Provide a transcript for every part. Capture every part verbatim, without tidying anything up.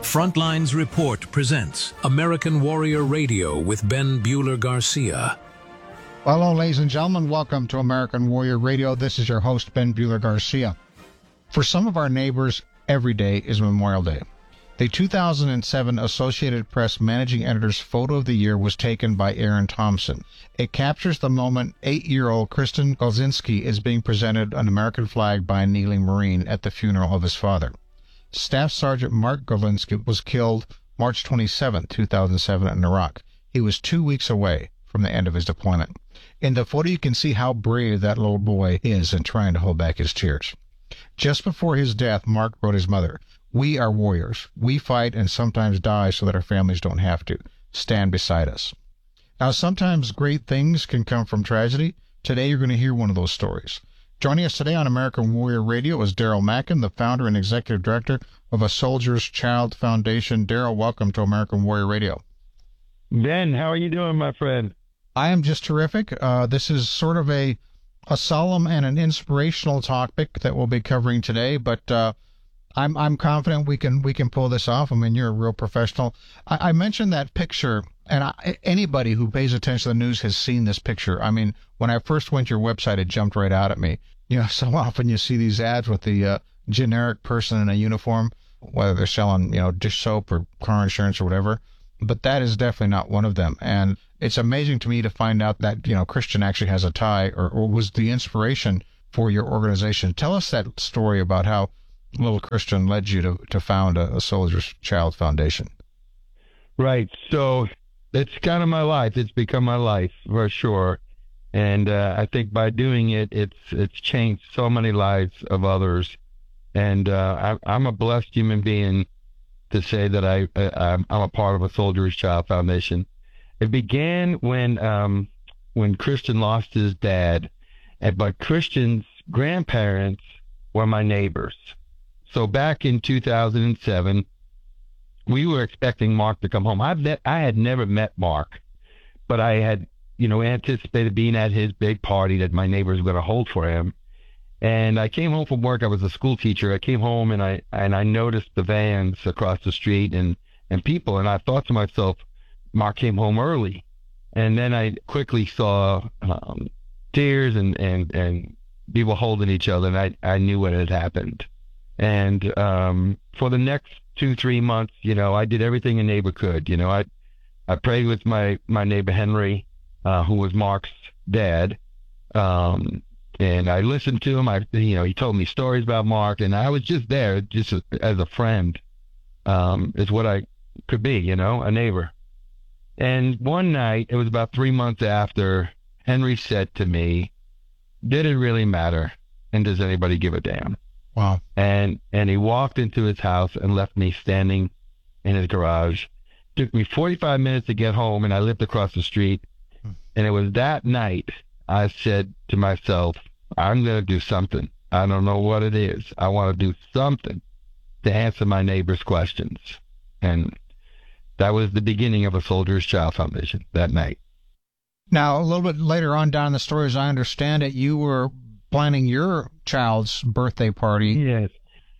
Frontlines Report presents American Warrior Radio with Ben Bueller Garcia. Hello, ladies and gentlemen. Welcome to American Warrior Radio. This is your host, Ben Bueller Garcia. For some of our neighbors, every day is Memorial Day. The two thousand seven Associated Press Managing Editor's Photo of the Year was taken by Aaron Thompson. It captures the moment eight-year-old Kristen Golzinski is being presented an American flag by a kneeling Marine at the funeral of his father. Staff Sergeant Mark Golzinski was killed March twenty-seventh, two thousand seven in Iraq. He was two weeks away from the end of his deployment. In the photo, you can see how brave that little boy is in trying to hold back his tears. Just before his death, Mark wrote his mother, "We are warriors. We fight and sometimes die so that our families don't have to. Stand beside us." Now, sometimes great things can come from tragedy. Today, you're going to hear one of those stories. Joining us today on American Warrior Radio is Daryl Mackin, the founder and executive director of A Soldier's Child Foundation. Daryl, welcome to American Warrior Radio. Ben, how are you doing, my friend? I am just terrific. Uh, this is sort of a, a solemn and an inspirational topic that we'll be covering today, but uh, I'm I'm confident we can we can pull this off. I mean, you're a real professional. I, I mentioned that picture, and I, anybody who pays attention to the news has seen this picture. I mean, when I first went to your website, it jumped right out at me. You know, so often you see these ads with the uh, generic person in a uniform, whether they're selling, you know, dish soap or car insurance or whatever. But that is definitely not one of them. And it's amazing to me to find out that, you know, Christian actually has a tie or, or was the inspiration for your organization. Tell us that story about how little Christian led you to, to found a, a Soldier's Child Foundation. Right. So it's kind of my life. It's become my life for sure. And uh, I think by doing it, it's it's changed so many lives of others. And uh, I, I'm a blessed human being to say that I, I I'm a part of a Soldier's Child Foundation. It began when um, when Christian lost his dad, and but Christian's grandparents were my neighbors. So back in two thousand seven, we were expecting Mark to come home. I've ne- I had never met Mark, but I had, you know, anticipated being at his big party that my neighbors were going to hold for him. And I came home from work. I was a school teacher. I came home and I and I noticed the vans across the street and, and people. And I thought to myself, Mark came home early. And then I quickly saw um, tears and, and, and people holding each other. And I, I knew what had happened. And um, for the next two, three months, you know, I did everything a neighbor could. You know, I I prayed with my, my neighbor Henry, uh, who was Mark's dad. Um And I listened to him. I, you know, he told me stories about Mark, and I was just there, just as a friend, um, is what I could be, you know, a neighbor. And one night, it was about three months after, Henry said to me, "Did it really matter? And does anybody give a damn?" Wow. And and he walked into his house and left me standing in his garage. Took me forty-five minutes to get home, and I lived across the street. Hmm. And it was that night I said to myself, I'm going to do something. I don't know what it is. I want to do something to answer my neighbor's questions. And that was the beginning of a Soldier's Child Foundation that night. Now, a little bit later on down the story, as I understand it, you were planning your child's birthday party. Yes.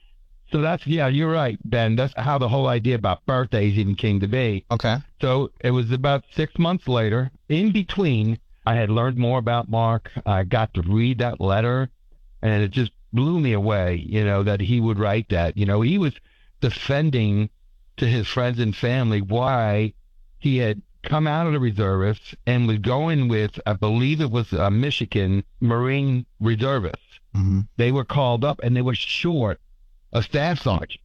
So that's, yeah, you're right, Ben. That's how the whole idea about birthdays even came to be. Okay. So it was about six months later. In between, I had learned more about Mark. I got to read that letter, and it just blew me away, you know, that he would write that. You know, he was defending to his friends and family why he had come out of the reservists and was going with, I believe it was a Michigan Marine reservists. Mm-hmm. They were called up, and they were short a staff sergeant.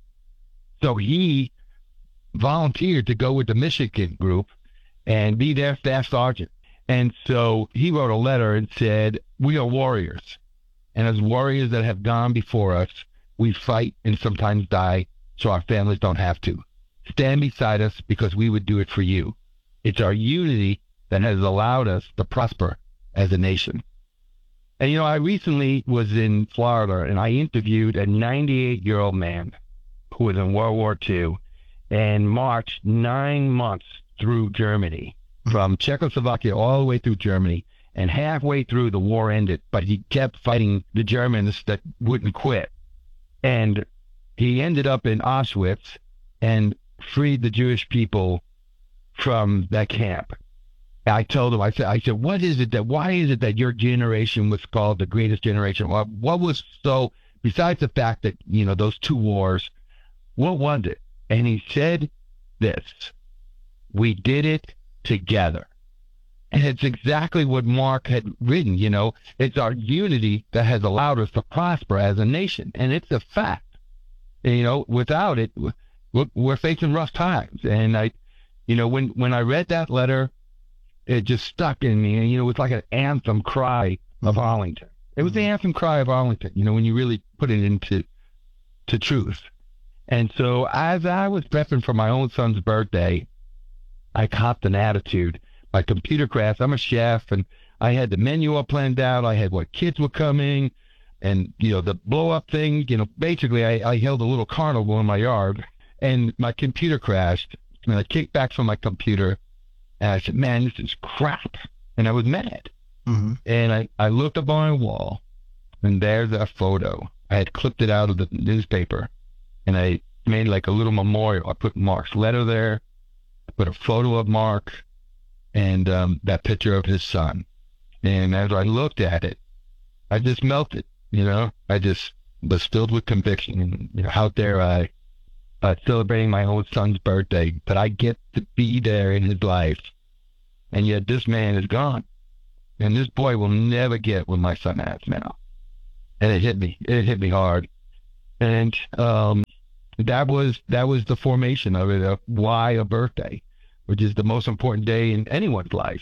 So he volunteered to go with the Michigan group and be their staff sergeant. And so he wrote a letter and said, "We are warriors. And as warriors that have gone before us, we fight and sometimes die so our families don't have to. Stand beside us because we would do it for you. It's our unity that has allowed us to prosper as a nation." And, you know, I recently was in Florida and I interviewed a ninety-eight-year-old man who was in World War Two and marched nine months through Germany, from Czechoslovakia all the way through Germany, and halfway through the war ended, but he kept fighting the Germans that wouldn't quit. And he ended up in Auschwitz, and freed the Jewish people from that camp. I told him, I said, I said, what is it that, why is it that your generation was called the greatest generation? What, what was so, besides the fact that, you know, those two wars, what was it? And he said this, we did it together. And it's exactly what Mark had written, you know, it's our unity that has allowed us to prosper as a nation. And it's a fact. And, you know, without it, we're, we're facing rough times. And I, you know, when, when I read that letter, it just stuck in me. And, you know, it was like an anthem cry of Arlington. It was the anthem cry of Arlington, you know, when you really put it into to truth. And so as I was prepping for my own son's birthday, I copped an attitude. My computer crashed. I'm a chef, and I had the menu all planned out. I had what kids were coming, and, you know, the blow-up thing. You know, basically, I, I held a little carnival in my yard, and my computer crashed. And I kicked back from my computer, and I said, man, this is crap. And I was mad. Mm-hmm. And I, I looked up on my wall, and there's that photo. I had clipped it out of the newspaper, and I made like a little memorial. I put Mark's letter there. I put a photo of Mark and um, that picture of his son. And as I looked at it, I just melted, you know. I just was filled with conviction. And, you know, out there, I uh, celebrating my own son's birthday, but I get to be there in his life. And yet this man is gone. And this boy will never get what my son has now. And it hit me. It hit me hard. And um, that was that was the formation of it, of why a birthday, which is the most important day in anyone's life.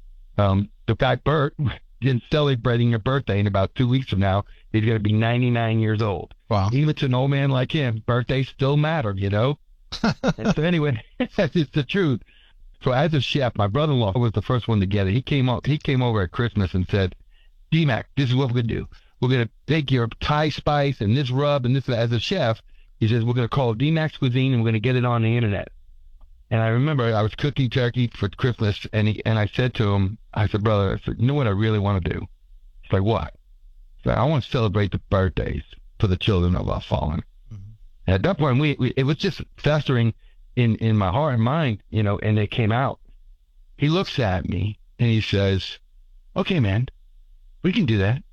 Um, the guy Bert is celebrating a birthday in about two weeks from now. He's going to be ninety-nine years old. Wow. Even to an old man like him, birthdays still matter, you know? And so anyway, that's just the truth. So as a chef, my brother-in-law was the first one to get it. He came up, he came over at Christmas and said, D-Mac, this is what we're going to do. We're going to take your Thai spice and this rub and this. As a chef, he says, we're going to call it D-Mac's Cuisine, and we're going to get it on the internet. And I remember I was cooking turkey for Christmas, and he, and I said to him, I said, brother, I said, you know what I really want to do? He's like, what? I said, I want to celebrate the birthdays for the children of our fallen. Mm-hmm. And at that point, we, we it was just festering in, in my heart and mind, you know, and it came out. He looks at me, and he says, okay, man, we can do that.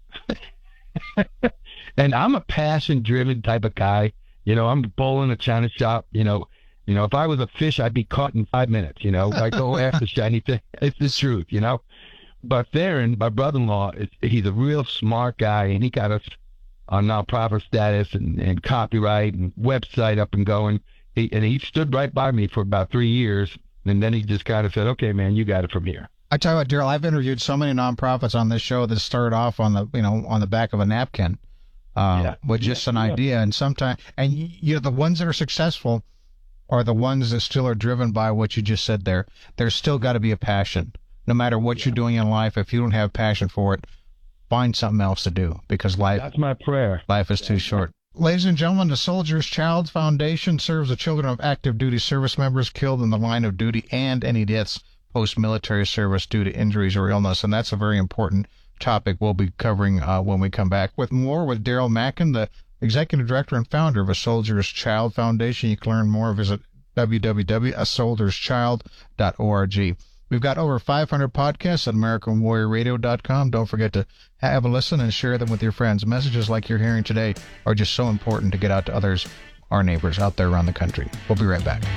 And I'm a passion-driven type of guy. You know, I'm bowling a china shop, you know. You know, if I was a fish, I'd be caught in five minutes, you know. I go after shiny things. It's the truth, you know. But Theron, my brother-in-law, is, he's a real smart guy, and he got us on nonprofit status and, and copyright and website up and going. He, and he stood right by me for about three years, and then he just kind of said, okay, man, you got it from here. I tell you what, Daryl, I've interviewed so many nonprofits on this show that started off on the, you know, on the back of a napkin uh, yeah. with just yeah. an idea. Yeah. And sometimes, and you know, the ones that are successful are the ones that still are driven by what you just said there. There's still got to be a passion. No matter what yeah. you're doing in life, if you don't have passion for it, find something else to do, because life, that's my prayer. Life is too short. Ladies and gentlemen, the Soldier's Child Foundation serves the children of active duty service members killed in the line of duty and any deaths post-military service due to injuries or illness, and that's a very important topic we'll be covering uh, when we come back. With more with Daryl Mackin, the Executive Director and Founder of A Soldier's Child Foundation. You can learn more. Visit w w w dot a soldiers child dot org. We've got over five hundred podcasts at american warrior radio dot com. Don't forget to have a listen and share them with your friends. Messages like you're hearing today are just so important to get out to others, our neighbors out there around the country. We'll be right back.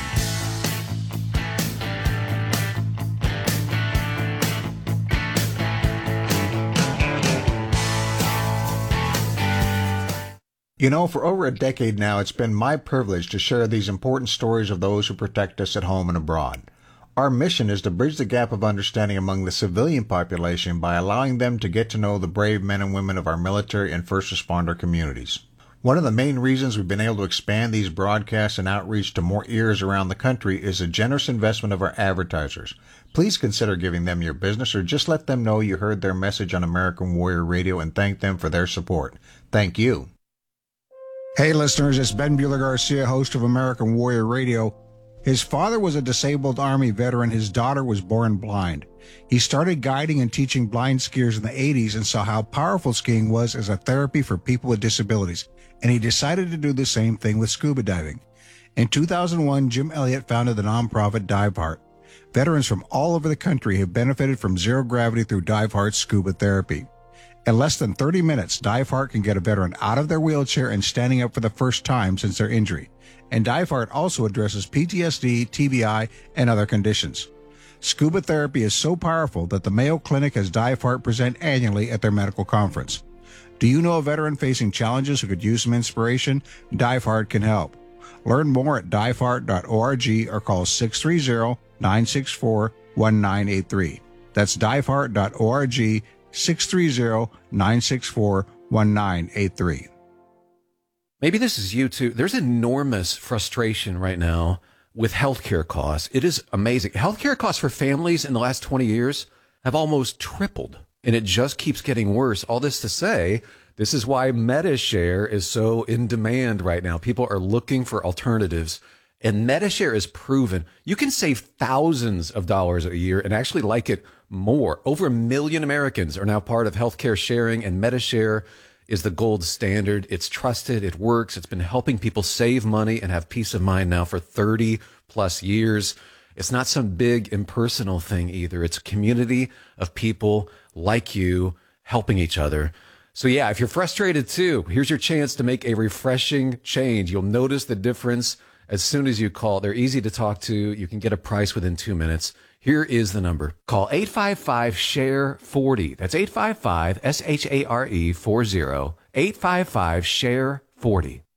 You know, for over a decade now, it's been my privilege to share these important stories of those who protect us at home and abroad. Our mission is to bridge the gap of understanding among the civilian population by allowing them to get to know the brave men and women of our military and first responder communities. One of the main reasons we've been able to expand these broadcasts and outreach to more ears around the country is the generous investment of our advertisers. Please consider giving them your business, or just let them know you heard their message on American Warrior Radio, and thank them for their support. Thank you. Hey listeners, it's Ben Bueller Garcia, host of American Warrior Radio. His father was a disabled Army veteran. His daughter was born blind. He started guiding and teaching blind skiers in the eighties and saw how powerful skiing was as a therapy for people with disabilities. And he decided to do the same thing with scuba diving. In two thousand one, Jim Elliott founded the nonprofit DiveHeart. Veterans from all over the country have benefited from zero gravity through DiveHeart's scuba therapy. In less than thirty minutes, DiveHeart can get a veteran out of their wheelchair and standing up for the first time since their injury. And DiveHeart also addresses P T S D, T B I, and other conditions. Scuba therapy is so powerful that the Mayo Clinic has DiveHeart present annually at their medical conference. Do you know a veteran facing challenges who could use some inspiration? DiveHeart can help. Learn more at diveheart dot org or call six three zero, nine six four, one nine eight three. That's diveheart dot org, six three zero, nine six four, one nine eight three. Maybe this is you too. There's enormous frustration right now with healthcare costs. It is amazing. Healthcare costs for families in the last twenty years have almost tripled, and it just keeps getting worse. All this to say, this is why MediShare is so in demand right now. People are looking for alternatives, and MediShare is proven. You can save thousands of dollars a year and actually like it more. Over a million Americans are now part of healthcare sharing, and MediShare is the gold standard. It's trusted. It works. It's been helping people save money and have peace of mind now for thirty plus years. It's not some big impersonal thing either. It's a community of people like you helping each other. So yeah, if you're frustrated too, here's your chance to make a refreshing change. You'll notice the difference as soon as you call. They're easy to talk to. You can get a price within two minutes. Here is the number. Call eight five five, S H A R E, forty. That's eight five five, S H A R E, forty. eight five five, S H A R E, forty.